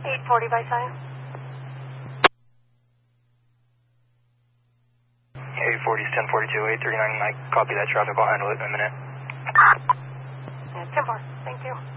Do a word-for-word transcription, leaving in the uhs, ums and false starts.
eight forty by sign. eight forty is ten forty-two, eight thirty-nine, I copy that traffic, I'll handle it in a minute. ten four, thank you.